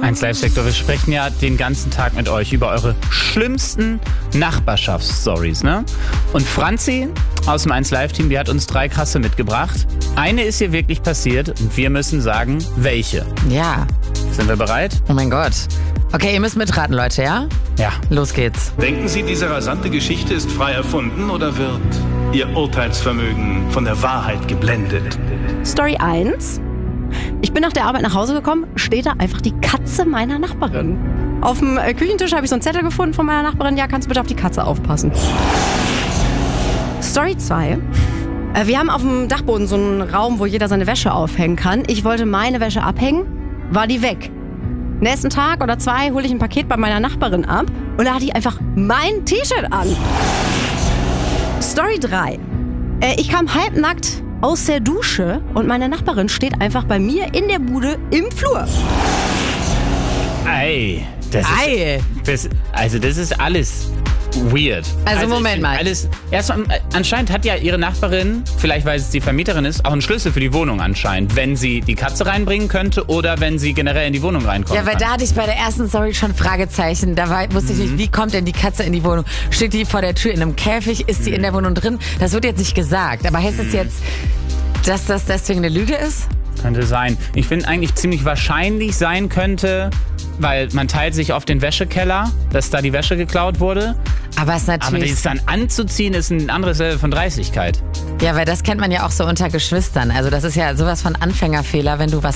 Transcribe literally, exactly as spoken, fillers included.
eins Live-Sektor, wir sprechen ja den ganzen Tag mit euch über eure schlimmsten Nachbarschaftsstories, ne? Und Franzi aus dem eins Live-Team, die hat uns drei krasse mitgebracht. Eine ist hier wirklich passiert und wir müssen sagen, welche. Ja. Sind wir bereit? Oh mein Gott. Okay, ihr müsst mitraten, Leute, ja? Ja. Los geht's. Denken Sie, diese rasante Geschichte ist frei erfunden oder wird Ihr Urteilsvermögen von der Wahrheit geblendet? Story eins. Ich bin nach der Arbeit nach Hause gekommen, steht da einfach die Katze meiner Nachbarin. Auf dem äh, Küchentisch habe ich so einen Zettel gefunden von meiner Nachbarin. Ja, kannst du bitte auf die Katze aufpassen? Story zwei. Äh, wir haben auf dem Dachboden so einen Raum, wo jeder seine Wäsche aufhängen kann. Ich wollte meine Wäsche abhängen, war die weg. Nächsten Tag oder zwei hole ich ein Paket bei meiner Nachbarin ab und da hat die einfach mein T-Shirt an. Story drei. Äh, ich kam halbnackt aus der Dusche und meine Nachbarin steht einfach bei mir in der Bude im Flur. Ei, das Ei. ist, das, also das ist alles weird. Also Moment ich, mal. Alles, erstmal, anscheinend hat ja ihre Nachbarin, vielleicht weil es die Vermieterin ist, auch einen Schlüssel für die Wohnung anscheinend, wenn sie die Katze reinbringen könnte oder wenn sie generell in die Wohnung reinkommt. Ja, weil da hatte ich bei der ersten Story schon Fragezeichen. Da war, wusste ich nicht, wie kommt denn die Katze in die Wohnung? Steht die vor der Tür in einem Käfig? Ist sie in der Wohnung drin? Das wird jetzt nicht gesagt. Aber heißt es jetzt, dass das deswegen eine Lüge ist? Könnte sein. Ich finde eigentlich ziemlich wahrscheinlich sein könnte, weil man teilt sich auf den Wäschekeller, dass da die Wäsche geklaut wurde. Aber es ist Aber natürlich. das dann anzuziehen, ist ein anderes Level von Dreistigkeit. Ja, weil das kennt man ja auch so unter Geschwistern. Also das ist ja sowas von Anfängerfehler, wenn du was